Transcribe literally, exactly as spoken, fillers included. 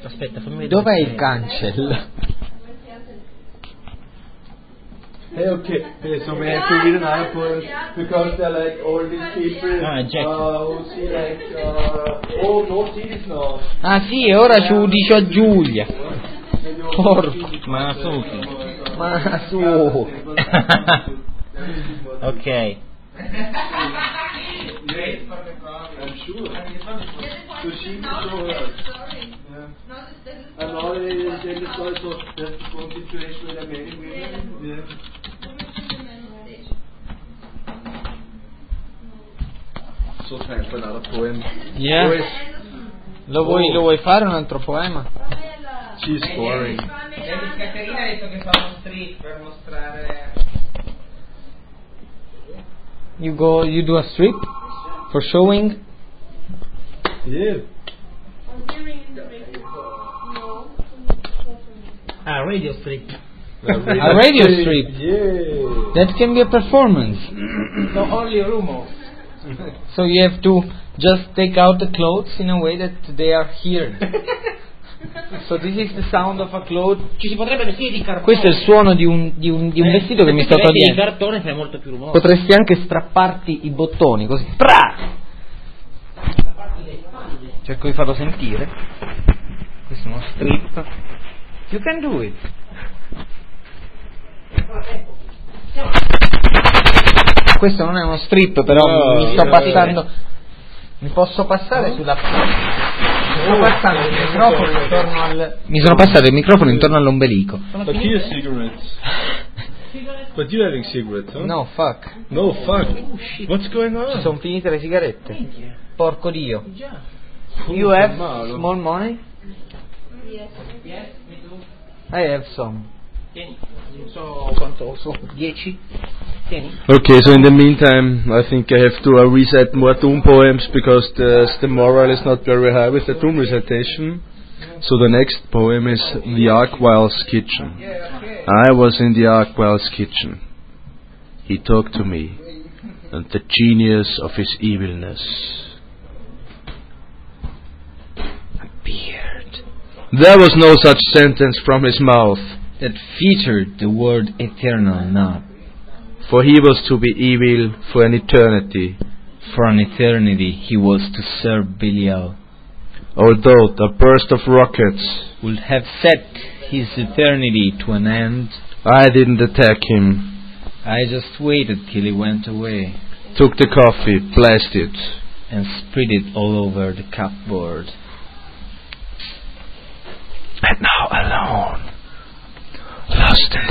aspetta, fammi vedere. Dov'è il cancel? Hey, okay, hey, so we have to read another poem because they're like all these people Ah, Jack. uh, who see like, uh, oh, no cities now. Ah sì, e ora ci dice a Giulia. Porco. Ma su. Ma su. Ok. I'm sure. So she will show her. Yeah. And now they tell the story, so that's the one situation with the many women. Yeah. So time for another poem. Yeah. Lo vuoi, lo vuoi fare un altro poema? She's boring. Caterina ha detto che fa uno strip per mostrare. You go, you do a strip for showing. Yeah. Ah, radio strip. A radio strip. Yeah. That can be a performance. No, only rumors. So you have to just take out the clothes in a way that they are here. So this is the sound of a cloth. Ci si potrebbe vestire di cartone. Questo è il suono di un, di un, di un Eh, vestito che mi sto se ti vesti di togliendo. cartone fai molto più rumore. Potresti anche strapparti i bottoni così. Tra! Cerco di farlo sentire. Questo è uno strip. You can do it. Questo non è uno strip, però No, mi sto no, passando. Mi posso passare sulla. Mi sto passando il microfono intorno al. Mi sono passato il microfono intorno all'ombelico. But here's cigarettes. But you're having cigarettes, huh? No, fuck. No, fuck. What's going on? Ci sono finite le sigarette. Porco Dio. Già. You have Malo. small money? I have some. Tieni. Non so quanto so. dieci? Tieni. Okay, so in the meantime, I think I have to uh, recite more Doom poems because the, the moral is not very high with the Doom recitation. So the next poem is The Arkwild's Kitchen. I was in the Arkwild's kitchen. He talked to me, and the genius of his evilness. A beard. There was no such sentence from his mouth. That featured the word eternal not. For he was to be evil for an eternity. For an eternity he was to serve Belial. Although a burst of rockets, Would have set his eternity to an end. I didn't attack him. I just waited till he went away. Took the coffee, blasted. And spread it all over the cupboard. And now alone, lost in